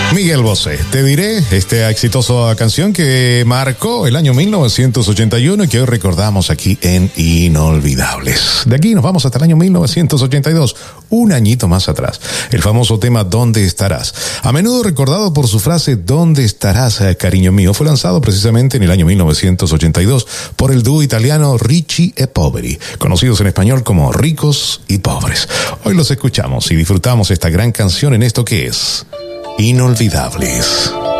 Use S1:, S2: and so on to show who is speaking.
S1: Miguel Bosé, te diré, esta exitosa canción que marcó el año 1981 y que hoy recordamos aquí en Inolvidables. De aquí nos vamos hasta el año 1982, un añito más atrás. El famoso tema ¿Dónde estarás? A menudo recordado por su frase ¿Dónde estarás, cariño mío? Fue lanzado precisamente en el año 1982 por el dúo italiano Ricci e Poveri, conocidos en español como Ricos y Pobres. Hoy los escuchamos y disfrutamos esta gran canción en esto que es Inolvidables.